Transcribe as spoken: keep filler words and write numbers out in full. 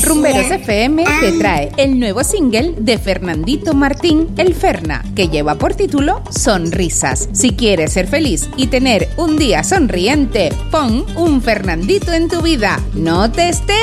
Rumberos F M te trae el nuevo single de Fernandito Martín, El Ferna, que lleva por título Sonrisas. Si quieres ser feliz y tener un día sonriente, pon un Fernandito en tu vida. No te estés